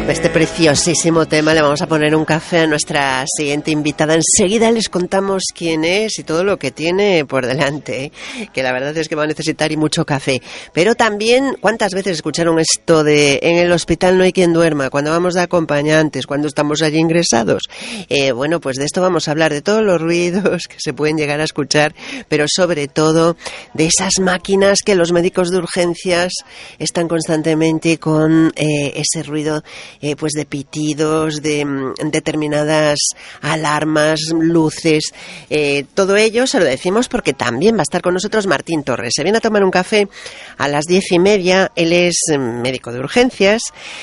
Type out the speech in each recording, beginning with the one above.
Este preciosísimo tema le vamos a poner un café a nuestra siguiente invitada. Enseguida les contamos quién es y todo lo que tiene por delante, ¿eh? Que la verdad es que va a necesitar y mucho café. Pero también, ¿cuántas veces escucharon esto de en el hospital no hay quien duerma? Cuando vamos de acompañantes, cuando estamos allí ingresados. Bueno, pues de esto vamos a hablar, de todos los ruidos que se pueden llegar a escuchar, pero sobre todo de esas máquinas que los médicos de urgencias están constantemente con ese ruido pues de pitidos, de determinadas alarmas, luces, todo ello se lo decimos porque también va a estar con nosotros Martín Torres. Se viene a tomar un café a las 10:30. Él es médico de urgencias,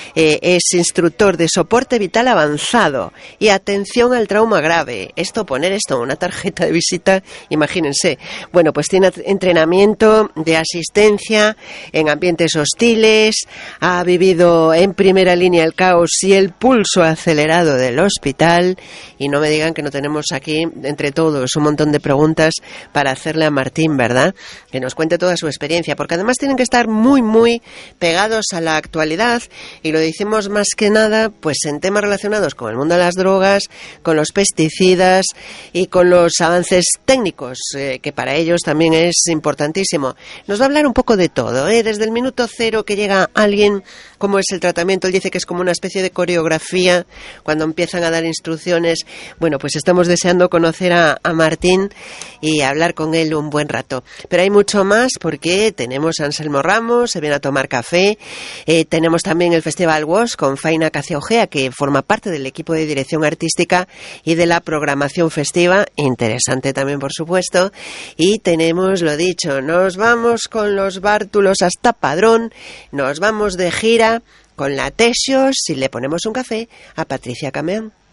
es instructor de soporte vital avanzado y atención al trauma grave. Poner esto en una tarjeta de visita, imagínense. Bueno, pues tiene entrenamiento de asistencia en ambientes hostiles, ha vivido en primera línea el caos y el pulso acelerado del hospital, y no me digan que no tenemos aquí entre todos un montón de preguntas para hacerle a Martín, ¿verdad? Que nos cuente toda su experiencia, porque además tienen que estar muy, muy pegados a la actualidad, y lo decimos más que nada pues en temas relacionados con el mundo de las drogas, con los pesticidas y con los avances técnicos, que para ellos también es importantísimo. Nos va a hablar un poco de todo, desde el minuto cero que llega alguien, cómo es el tratamiento. Él dice que es como una especie de coreografía cuando empiezan a dar instrucciones. Bueno, pues estamos deseando conocer a Martín y hablar con él un buen rato. Pero hay mucho más, porque tenemos a Anselmo Ramos, se viene a tomar café, tenemos también el Festival WOS con Faina Caciogea, que forma parte del equipo de dirección artística y de la programación festiva, interesante también por supuesto, y tenemos, lo dicho, nos vamos con los bártulos hasta Padrón, nos vamos de gira con la Tesios y le ponemos un café a Patricia Cameán.